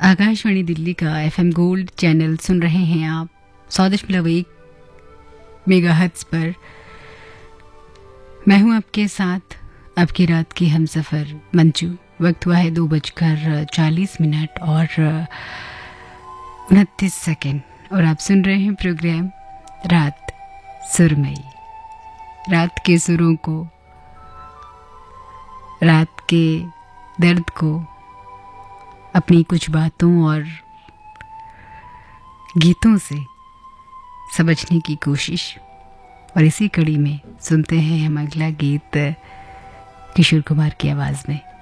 आकाशवाणी दिल्ली का FM gold channel सुन रहे हैं आप 100.1 मेगाहर्ट्ज़ पर। मैं हूं आपके साथ आपकी रात की हमसफ़र मंजू। वक्त हुआ है 2:40 और 29 और आप सुन रहे हैं प्रोग्राम रात सुरमई। रात के सुरों को, रात के दर्द को अपनी कुछ बातों और गीतों से समझने की कोशिश। और इसी कड़ी में सुनते हैं हम अगला गीत किशोर कुमार की आवाज़ में।